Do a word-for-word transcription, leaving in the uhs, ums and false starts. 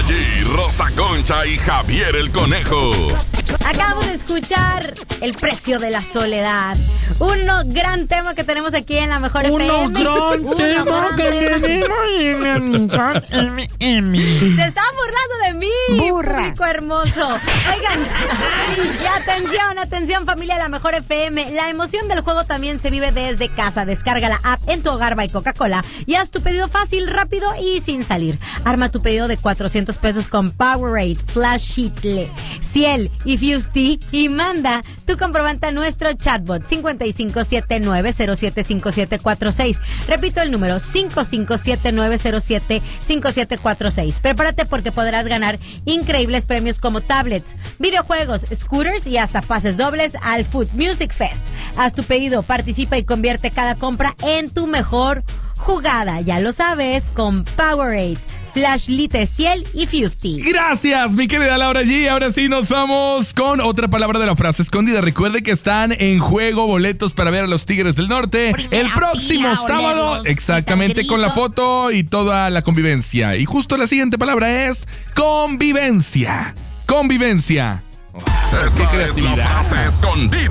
G, Rosa Concha y Javier el Conejo. Acabamos de escuchar El precio de la soledad. Un gran tema que tenemos aquí en la Mejor F M. Un gran Uno tema gran que tema. tenemos M M. Se están burlando de mí, Burra. público hermoso. Oigan, y atención, atención familia, la Mejor F M. La emoción del juego también se vive desde casa. Descarga la app en tu hogar by Coca-Cola y haz tu pedido fácil, rápido y sin salir. Arma tu pedido de cuatrocientos pesos con Powerade, Flash Sheetle, Ciel y Fusty y manda tu comprobante a nuestro chatbot cinco cinco siete nueve cero siete cinco siete cuatro seis. Repito el número cinco cinco siete nueve cero siete cinco siete cuatro seis. Prepárate porque podrás ganar increíbles premios como tablets, videojuegos, scooters y hasta pases dobles al Food Music Fest. Haz tu pedido, participa y convierte cada compra en tu mejor jugada. Ya lo sabes, con Powerade, Flash Lite, Ciel y Fusty. Gracias, mi querida Laura G. Ahora sí nos vamos con otra palabra de la frase escondida. Recuerde que están en juego boletos para ver a los Tigres del Norte Primera el próximo fila, sábado. olerlos, Exactamente, con la foto y toda la convivencia. Y justo la siguiente palabra es convivencia. Convivencia. Oh, qué Esta es la creatividad. frase escondida